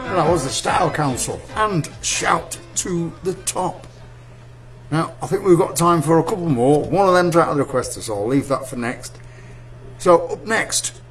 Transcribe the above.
And that was the Style Council and Shout to the Top. Now, I think we've got time for a couple more. One of them's out of the requester, so I'll leave that for next. So, up next,